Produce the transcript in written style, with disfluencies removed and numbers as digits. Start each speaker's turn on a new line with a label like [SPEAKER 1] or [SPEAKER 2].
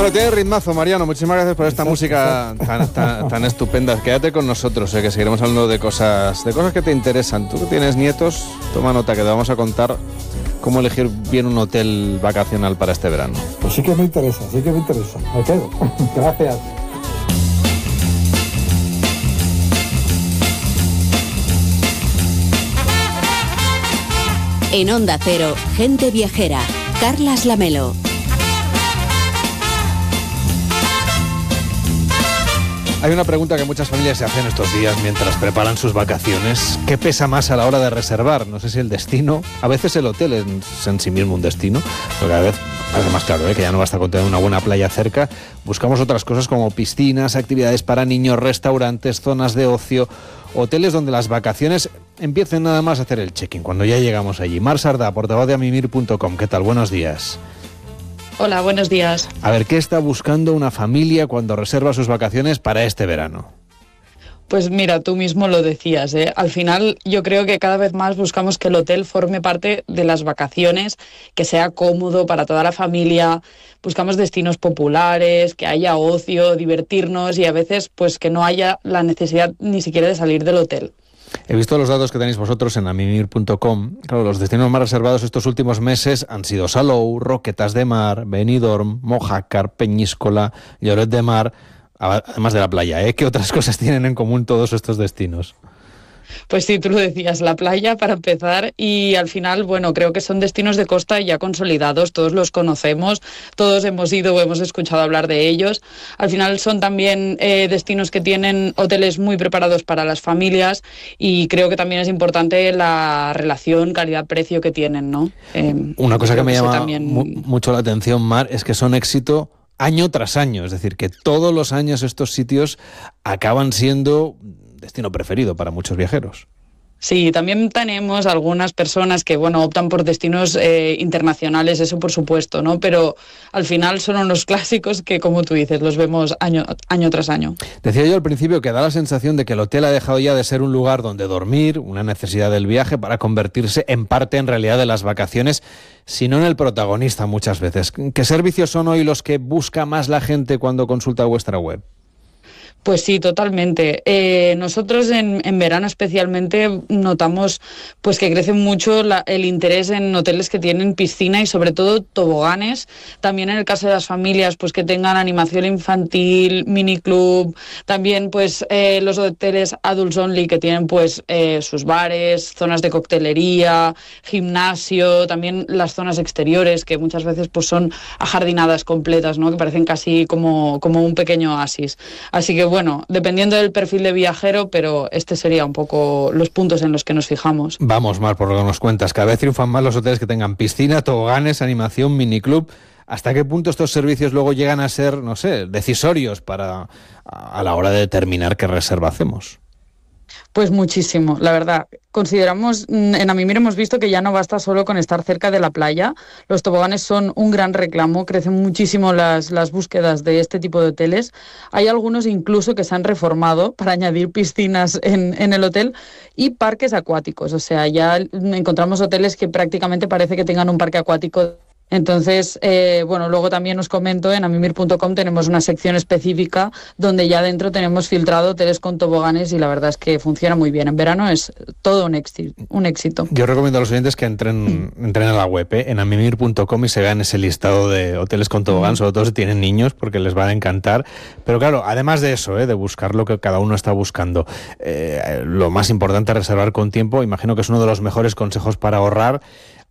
[SPEAKER 1] Bueno, tiene ritmazo, Mariano. Muchísimas gracias por esta música tan estupenda. Quédate con nosotros, que seguiremos hablando de cosas que te interesan. Tú que tienes nietos, toma nota que te vamos a contar cómo elegir bien un hotel vacacional para este verano.
[SPEAKER 2] Pues sí que me interesa. Me quedo. Gracias.
[SPEAKER 3] En Onda Cero, Gente Viajera, Carlas Lamelo.
[SPEAKER 1] Hay una pregunta que muchas familias se hacen estos días mientras preparan sus vacaciones. ¿Qué pesa más a la hora de reservar? No sé si el destino, a veces el hotel es en sí mismo un destino, pero cada vez parece más claro, que ya no basta con tener una buena playa cerca. Buscamos otras cosas como piscinas, actividades para niños, restaurantes, zonas de ocio, hoteles donde las vacaciones empiecen nada más a hacer el check-in, cuando ya llegamos allí. Mar Sardá, portavoz de amimir.com. ¿Qué tal? Buenos días.
[SPEAKER 4] Hola, buenos días.
[SPEAKER 1] A ver, ¿qué está buscando una familia cuando reserva sus vacaciones para este verano?
[SPEAKER 4] Pues mira, tú mismo lo decías, ¿eh? Al final yo creo que cada vez más buscamos que el hotel forme parte de las vacaciones, que sea cómodo para toda la familia. Buscamos destinos populares, que haya ocio, divertirnos y a veces pues que no haya la necesidad ni siquiera de salir del hotel.
[SPEAKER 1] He visto los datos que tenéis vosotros en amimir.com. Claro, los destinos más reservados estos últimos meses han sido Salou, Roquetas de Mar, Benidorm, Mojácar, Peñíscola, Lloret de Mar, además de la playa. ¿Qué otras cosas tienen en común todos estos destinos?
[SPEAKER 4] Pues sí, tú lo decías, la playa para empezar, y al final, bueno, creo que son destinos de costa ya consolidados, todos los conocemos, todos hemos ido o hemos escuchado hablar de ellos. Al final son también destinos que tienen hoteles muy preparados para las familias y creo que también es importante la relación calidad-precio que tienen, ¿no?
[SPEAKER 1] Una cosa que me llama mucho la atención, Mar, es que son éxito año tras año, es decir, que todos los años estos sitios acaban siendo destino preferido para muchos viajeros.
[SPEAKER 4] Sí, también tenemos algunas personas que, bueno, optan por destinos internacionales, eso por supuesto, ¿no? Pero al final son unos clásicos que, como tú dices, los vemos año tras año.
[SPEAKER 1] Decía yo al principio que da la sensación de que el hotel ha dejado ya de ser un lugar donde dormir, una necesidad del viaje, para convertirse en parte en realidad de las vacaciones, sino en el protagonista muchas veces. ¿Qué servicios son hoy los que busca más la gente cuando consulta vuestra web?
[SPEAKER 4] Pues sí, totalmente. Nosotros en verano especialmente notamos pues que crece mucho el interés en hoteles que tienen piscina y sobre todo toboganes. También en el caso de las familias pues que tengan animación infantil, miniclub. También pues los hoteles adults only que tienen pues sus bares, zonas de coctelería, gimnasio, también las zonas exteriores que muchas veces pues son ajardinadas completas, ¿no? Que parecen casi como un pequeño oasis. Así que bueno, dependiendo del perfil de viajero, pero este sería un poco los puntos en los que nos fijamos.
[SPEAKER 1] Vamos, Mar, por lo que nos cuentas. Cada vez triunfan más los hoteles que tengan piscina, toboganes, animación, miniclub. ¿Hasta qué punto estos servicios luego llegan a ser, no sé, decisorios a la hora de determinar qué reserva hacemos?
[SPEAKER 4] Pues muchísimo, la verdad. Consideramos, en Amimir hemos visto que ya no basta solo con estar cerca de la playa. Los toboganes son un gran reclamo, crecen muchísimo las búsquedas de este tipo de hoteles. Hay algunos incluso que se han reformado para añadir piscinas en el hotel y parques acuáticos. O sea, ya encontramos hoteles que prácticamente parece que tengan un parque acuático. Entonces, bueno, luego también os comento, en amimir.com tenemos una sección específica donde ya dentro tenemos filtrado hoteles con toboganes y la verdad es que funciona muy bien. En verano es todo un éxito.
[SPEAKER 1] Yo recomiendo a los oyentes que entren a la web, en amimir.com y se vean ese listado de hoteles con tobogán, sobre todo si tienen niños, porque les va a encantar. Pero claro, además de eso, de buscar lo que cada uno está buscando, lo más importante es reservar con tiempo. Imagino que es uno de los mejores consejos para ahorrar.